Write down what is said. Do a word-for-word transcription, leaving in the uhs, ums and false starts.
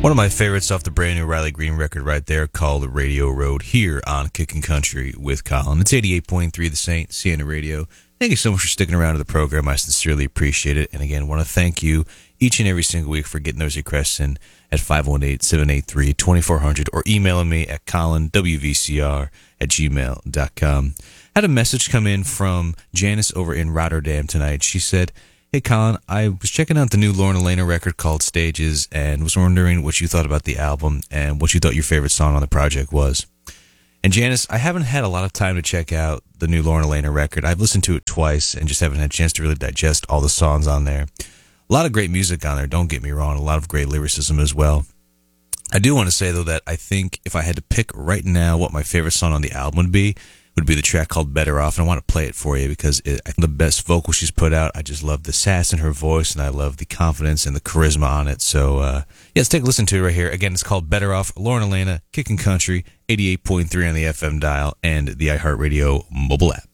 One of my favorites off the brand new Riley Green record right there called Radio Road here on Kickin' Country with Colin. It's eighty-eight point three The Saint, Siena Radio. Thank you so much for sticking around to the program. I sincerely appreciate it. And again, want to thank you each and every single week for getting those requests in at five one eight, seven eight three, two four zero zero or emailing me at colin w v c r at gmail dot com. Had a message come in from Janice over in Rotterdam tonight. She said, "Hey, Colin, I was checking out the new Lauren Elena record called Stages and was wondering what you thought about the album and what you thought your favorite song on the project was." And Janice, I haven't had a lot of time to check out the new Lauren Elena record. I've listened to it twice and just haven't had a chance to really digest all the songs on there. A lot of great music on there, don't get me wrong. A lot of great lyricism as well. I do want to say, though, that I think if I had to pick right now what my favorite song on the album would be, would be the track called Better Off, and I want to play it for you because it's the best vocal she's put out. I just love the sass in her voice, and I love the confidence and the charisma on it. So, uh, yeah, let's take a listen to it right here. Again, it's called Better Off, Lauren Elena, Kickin' Country, eighty-eight point three on the F M dial, and the iHeartRadio mobile app.